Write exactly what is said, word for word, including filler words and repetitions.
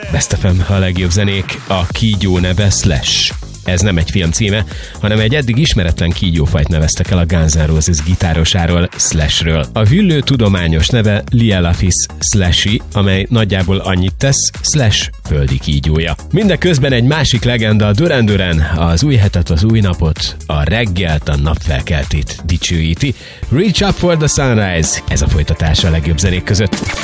Best ef em, a legjobb zenék, a kígyó neve Slash. Ez nem egy film címe, hanem egy eddig ismeretlen kígyófajt neveztek el a Guns N' Roses gitárosáról, Slashről. A hüllő tudományos neve Lielaphis slashy, amely nagyjából annyit tesz, Slash földi kígyója. Mindeközben egy másik legenda, Duran Duran, az új hetet, az új napot, a reggelt, a napfelkeltét dicsőíti. Reach up for the sunrise, ez a folytatása a legjobb zenék között.